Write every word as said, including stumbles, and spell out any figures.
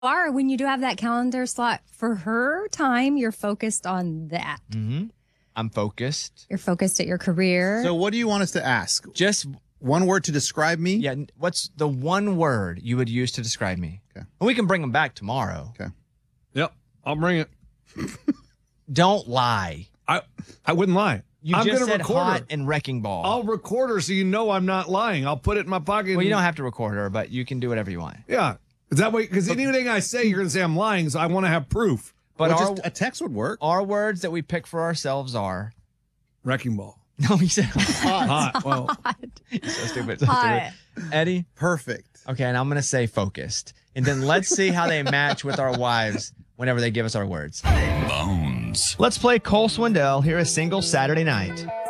Are when you do have that calendar slot for her time, you're focused on that. Mm-hmm. I'm focused. You're focused at your career. So what do you want us to ask? Just one word to describe me? Yeah. What's the one word you would use to describe me? Okay. And we can bring them back tomorrow. Okay. Yep. I'll bring it. Don't lie. I I wouldn't lie. You I'm just gonna said record hot her. and wrecking ball. I'll record her so you know I'm not lying. I'll put it in my pocket. Well, you don't have to record her, but you can do whatever you want. Yeah. Is that way? Because anything I say, you're going to say I'm lying, so I want to have proof. But Well, our, just a text would work. our words that we pick for ourselves are Wrecking ball. no. You said hot. Hot. Well, So stupid. So Hot. stupid. Eddie. Perfect. Okay, and I'm gonna say focused, and then let's see how they match with our wives whenever they give us our words. Bones. Let's play Cole Swindell. Here is Single Saturday Night.